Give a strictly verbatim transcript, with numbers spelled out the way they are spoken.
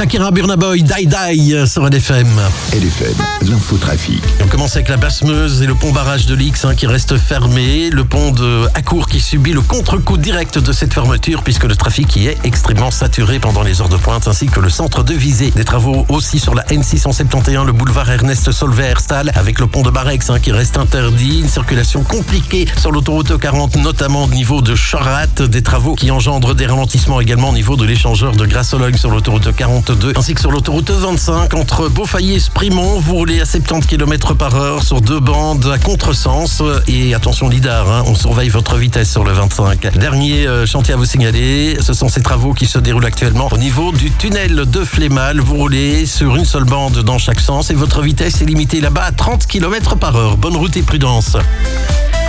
Shakira, Burna Boy, Die Die sur L F M. L F M, l'infotrafic. On commence avec la Basse-Meuse et le pont barrage de l'X hein, qui reste fermé. Le pont de Accourt qui subit le contre-coup direct de cette fermeture puisque le trafic y est extrêmement saturé pendant les heures de pointe, ainsi que le centre de Visée. Des travaux aussi sur la N six cent soixante et onze, le boulevard Ernest Solvay-Herstal avec le pont de Barex hein, qui reste interdit. Une circulation compliquée sur l'autoroute quarante, notamment au niveau de Chorat. Des travaux qui engendrent des ralentissements également au niveau de l'échangeur de Grasse-Sologne sur l'autoroute quarante-deux, ainsi que sur l'autoroute vingt-cinq entre Beaufayet et Sprimont. Vous roulez à soixante-dix kilomètres par heure sur deux bandes à contresens. Et attention lidar, hein, on surveille votre vitesse sur le vingt-cinq. Dernier euh, chantier à vous signaler, ce sont ces travaux qui se déroulent actuellement au niveau du tunnel de Flémal. Vous roulez sur une seule bande dans chaque sens et votre vitesse est limitée là-bas à trente kilomètres par heure. Bonne route et prudence.